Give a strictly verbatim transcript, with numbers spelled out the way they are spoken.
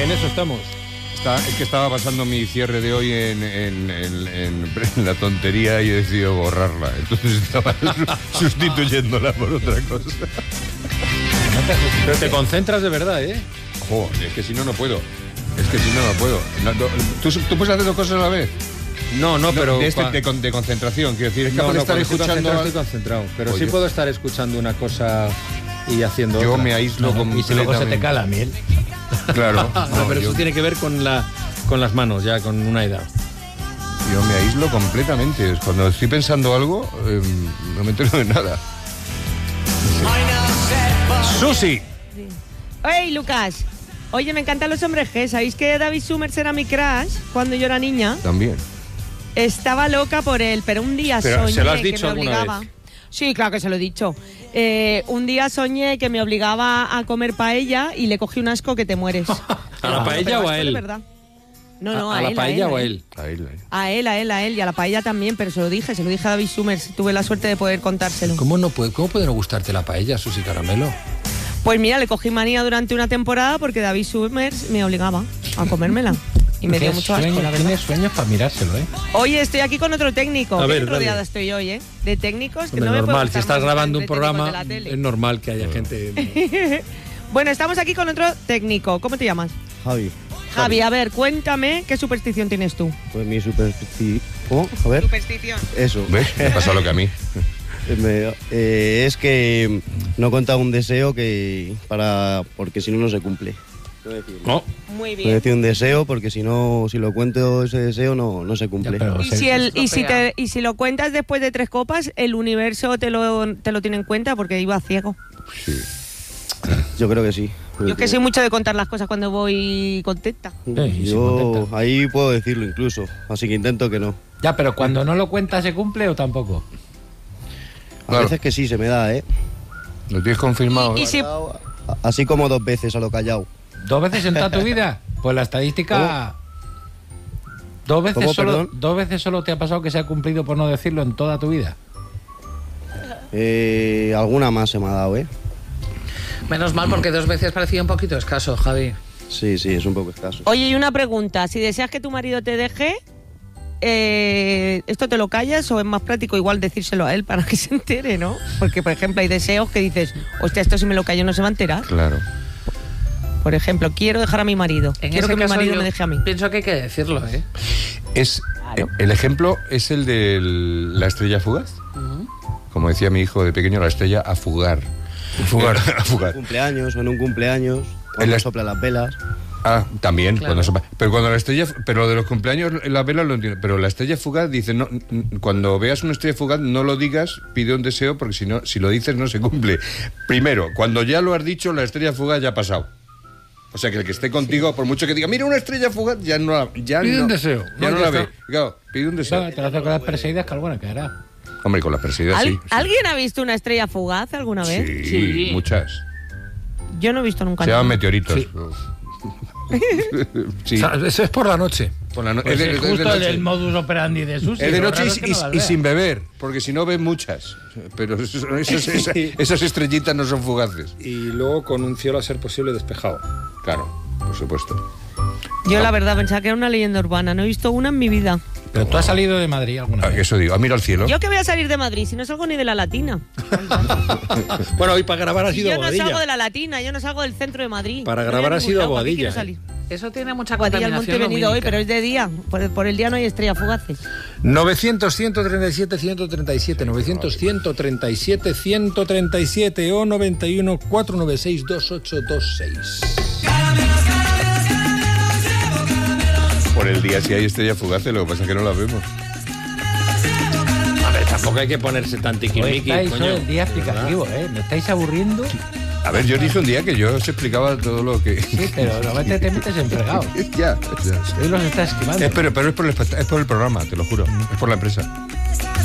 en eso estamos. Está, es que estaba pasando mi cierre de hoy en, en, en, en, en la tontería y he decidido borrarla. Entonces estaba sustituyéndola por otra cosa. Pero te concentras de verdad, ¿eh? Joder, es que si no, no puedo. Es que si no, no puedo. No, no, ¿tú, ¿Tú puedes hacer dos cosas a la vez? No, no, pero... De, este, de, de concentración, quiero decir. Es capaz no, de no, estar escuchando... Estoy concentrado, estoy concentrado. Pero pues sí yo... puedo estar escuchando una cosa y haciendo Yo otra. me aíslo no, completamente. Y si luego se te cae la miel. Claro. no, no, pero yo... eso tiene que ver con, la, con las manos, ya, con una edad. Yo me aíslo completamente. Cuando estoy pensando algo, eh, no me entero de nada. Sí. Susi. Sí. Oye, Lucas. Oye, me encantan los hombres G. ¿Sabéis que David Summers era mi crush cuando yo era niña? También. Estaba loca por él, pero un día pero, soñé ¿se lo has que dicho me alguna obligaba... vez? Sí, claro que se lo he dicho. Eh, un día soñé que me obligaba a comer paella y le cogí un asco que te mueres. ¿A la paella Pero o a esto él? de verdad. No, no, ¿A, a, a él, la paella a él, o a él? A él, a él. A él, a él, a él. Y a la paella también, pero se lo dije, se lo dije a David Summers. Tuve la suerte de poder contárselo. ¿Cómo, no puede, ¿Cómo puede no gustarte la paella, Susi Caramelo? Pues mira, le cogí manía durante una temporada porque David Summers me obligaba a comérmela. Y me dio mucho asco, la verdad. Tienes sueños para mirárselo, ¿eh? Oye, estoy aquí con otro técnico. A Qué ver, rodeada dale. estoy hoy, ¿eh? De técnicos que Hombre, no me puedo normal, gustar si estás más grabando un de técnicos programa, de la tele. es normal que haya gente... Bueno, estamos aquí con otro técnico. ¿Cómo te llamas? Javi. Javi, a ver, cuéntame qué superstición tienes tú. Pues mi superstición... ¿Cómo? A ver. Superstición. Eso. ¿Ves? Me pasa lo que a mí. Me- eh, es que no he contado un deseo que para porque si no no se cumple. No he decir, No. Muy no he bien. decir un deseo porque si no si lo cuento ese deseo no, no se cumple. Ya, pero- Y si, el, y, si te, y si lo cuentas después de tres copas, el universo te lo, te lo tiene en cuenta porque iba ciego. Sí. Yo creo que sí. Yo que soy mucho de contar las cosas cuando voy contenta. Sí, sí, Yo contenta. ahí puedo decirlo incluso, así que intento que no. Ya, pero cuando no lo cuentas, ¿se cumple o tampoco? A Claro. veces que sí se me da, ¿eh? Lo tienes confirmado. Y ¿eh? si, A- Así como dos veces a lo callado. ¿Dos veces en toda tu vida? Pues la estadística... ¿Dos veces, ¿Cómo, solo, perdón? ¿Dos veces solo te ha pasado que se ha cumplido por no decirlo en toda tu vida? Eh, alguna más se me ha dado, ¿eh? Menos mal, porque dos veces parecía un poquito escaso, Javi. Sí, sí, es un poco escaso. Oye, y una pregunta. Si deseas que tu marido te deje, eh, ¿esto te lo callas o es más práctico igual decírselo a él para que se entere, no? Porque, por ejemplo, hay deseos que dices, hostia, esto si me lo callo no se va a enterar. Claro. Por ejemplo, quiero dejar a mi marido. En quiero ese que mi caso, marido yo me deje a mí. Pienso que hay que decirlo, ¿eh? Es, el ejemplo es el de la estrella fugaz. Como decía mi hijo de pequeño, la estrella a fugar. Fugar. a En fugar. un cumpleaños o en un cumpleaños, En cuando la- sopla las velas. Ah, también, Claro. cuando sopa- pero cuando la estrella, pero de los cumpleaños la vela lo entiendo, pero la estrella fugaz dice, no, n- cuando veas una estrella fugaz no lo digas, pide un deseo porque si no, si lo dices no se cumple. Primero, cuando ya lo has dicho, la estrella fugaz ya ha pasado. O sea que el que esté contigo, por mucho que diga, mira una estrella fugaz, ya no la, ya Pide no, un deseo. ya No, no ya la está. ve. Claro, pide un deseo. Te lo hace con las perseguidas que alguna caerá. Hombre, con la perseguida ¿Al- sí. sí. ¿Alguien ha visto una estrella fugaz alguna vez? Sí, Sí. muchas. Yo no he visto nunca. Se llaman ninguna. meteoritos. Sí. Sí. O sea, eso es por la noche. Por la no- Pues es de- es es de justo noche. el modus operandi de Susi. Es de lo noche raro y, es que y- no las y vea. sin beber, porque si no ves muchas. Pero eso- esas, esas- esas estrellitas no son fugaces. Y luego con un cielo a ser posible despejado. Claro, por supuesto. Yo la verdad pensaba que era una leyenda urbana. No he visto una en mi vida. Pero tú has salido de Madrid alguna Ah, vez. eso digo, ah, mira al cielo. Yo que voy a salir de Madrid si no salgo ni de la Latina. Bueno, hoy para grabar ha Si sido yo no salgo de Boadilla. la Latina, yo no salgo del centro de Madrid. Para No voy grabar ha ningún sido lado, ¿para qué Boadilla, quiero ¿eh? salir? Eso tiene mucha Boadilla al Monte he contaminación venido hoy, lumínica. pero es de día. Por, por el día no hay estrellas fugaces. novecientos, ciento treinta y siete, ciento treinta y siete, novecientos, ciento treinta y siete, ciento treinta y siete o noventa y uno, cuatrocientos noventa y seis, veintiocho veintiséis. Por el día sí hay estrellas fugaces, lo que pasa es que no las vemos. A ver, tampoco hay que ponerse tan Hoy tiquismiqui, estáis coño. hoy el día explicativo, ¿eh? Me estáis aburriendo. A ver, yo dije un día que yo os explicaba todo lo que... Sí, pero normalmente te metes en fregado. ya, ya. Hoy los estás esquivando. Es, pero, pero es, por el, espect- es por el programa, te lo juro. Es por la empresa.